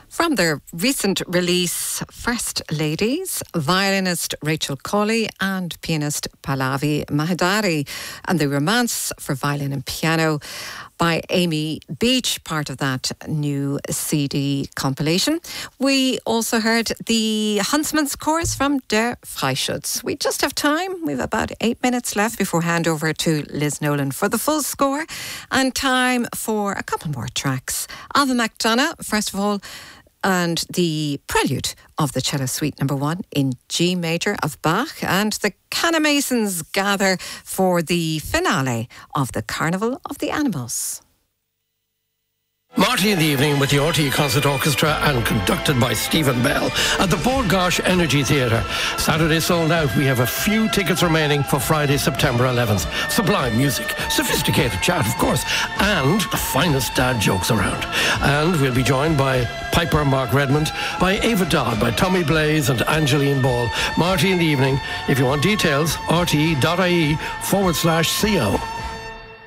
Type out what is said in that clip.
From their recent release, First Ladies, violinist Rachel Cawley and pianist Pallavi Mahadari, and The Romance for Violin and Piano by Amy Beach, part of that new CD compilation. We also heard the Huntsman's Chorus from Der Freischütz. We just have time. We've about 8 minutes left before handover to Liz Nolan for the full score, and time for a couple more tracks. Ava McDonough, first of all, and the prelude of the Cello Suite No. 1 in G major of Bach, and the Canamasons gather for the finale of the Carnival of the Animals. Marty in the Evening with the RTE Concert Orchestra and conducted by Stephen Bell at the Bord Gáis Energy Theatre. Saturday sold out. We have a few tickets remaining for Friday, September 11th. Sublime music, sophisticated chat, of course, and the finest dad jokes around. And we'll be joined by Piper Mark Redmond, by Ava Dodd, by Tommy Blaze and Angeline Ball. Marty in the Evening. If you want details, rte.ie/co.